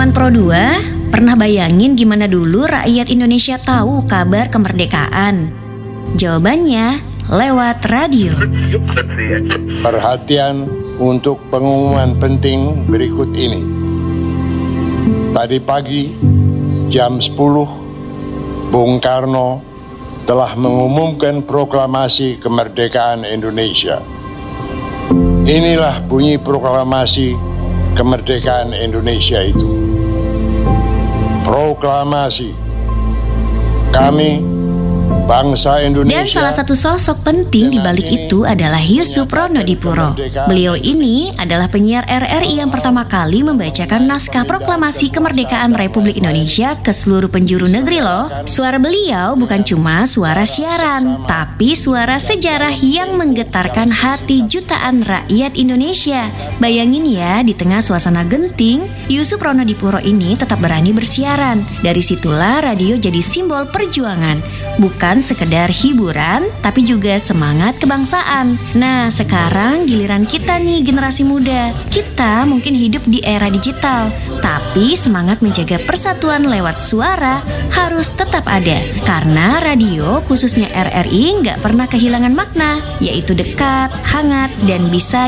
Sobat Pro 2, pernah bayangin gimana dulu rakyat Indonesia tahu kabar kemerdekaan? Jawabannya lewat radio. Perhatian untuk pengumuman penting berikut ini. Tadi pagi jam 10, Bung Karno telah mengumumkan proklamasi kemerdekaan Indonesia. Inilah bunyi proklamasi kemerdekaan Indonesia itu. Proklamasi. Kami bangsa Indonesia. Dan salah satu sosok penting di balik itu adalah Yusuf Ronodipuro. Beliau ini adalah penyiar RRI yang pertama kali membacakan naskah proklamasi kemerdekaan Republik Indonesia ke seluruh penjuru negeri loh. Suara beliau bukan cuma suara siaran, tapi suara sejarah yang menggetarkan hati jutaan rakyat Indonesia. Bayangin ya, di tengah suasana genting, Yusuf Ronodipuro ini tetap berani bersiaran. Dari situlah radio jadi simbol perjuangan. Bukan sekedar hiburan, tapi juga semangat kebangsaan. Nah, sekarang giliran kita nih, generasi muda. Kita mungkin hidup di era digital, tapi semangat menjaga persatuan lewat suara harus tetap ada. Karena radio, khususnya RRI, nggak pernah kehilangan makna, yaitu dekat, hangat, dan bisa